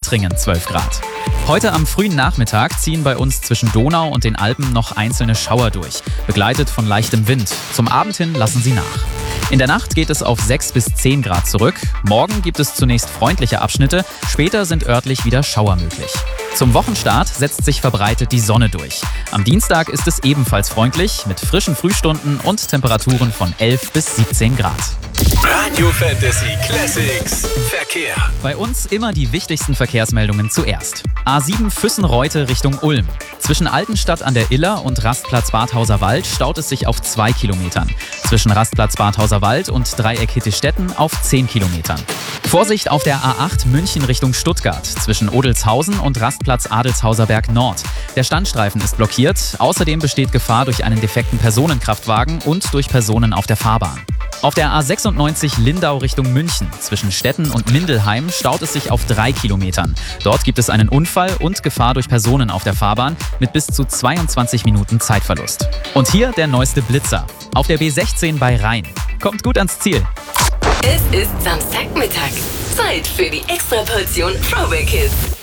Lothringen 12 Grad. Heute am frühen Nachmittag ziehen bei uns zwischen Donau und den Alpen noch einzelne Schauer durch, begleitet von leichtem Wind. Zum Abend hin lassen sie nach. In der Nacht geht es auf 6 bis 10 Grad zurück. Morgen gibt es zunächst freundliche Abschnitte, später sind örtlich wieder Schauer möglich. Zum Wochenstart setzt sich verbreitet die Sonne durch. Am Dienstag ist es ebenfalls freundlich mit frischen Frühstunden und Temperaturen von 11 bis 17 Grad. Radio Fantasy Classics Verkehr. Bei uns immer die wichtigsten Verkehrsmeldungen zuerst. A7 Füssen-Reute Richtung Ulm. Zwischen Altenstadt an der Iller und Rastplatz Badhauser Wald staut es sich auf 2 Kilometern. Zwischen Rastplatz Badhauser Wald und Dreieck Hittestetten auf 10 Kilometern. Vorsicht auf der A8 München Richtung Stuttgart. Zwischen Odelshausen und Rastplatz Adelshauser Berg Nord. Der Standstreifen ist blockiert. Außerdem besteht Gefahr durch einen defekten Personenkraftwagen und durch Personen auf der Fahrbahn. Auf der A96 Lindau Richtung München. Zwischen Stetten und Mindelheim staut es sich auf 3 Kilometern. Dort gibt es einen Unfall und Gefahr durch Personen auf der Fahrbahn mit bis zu 22 Minuten Zeitverlust. Und hier der neueste Blitzer. Auf der B16 bei Rhein. Kommt gut ans Ziel. Es ist Samstagmittag. Zeit für die Extraportion Throwback Hits.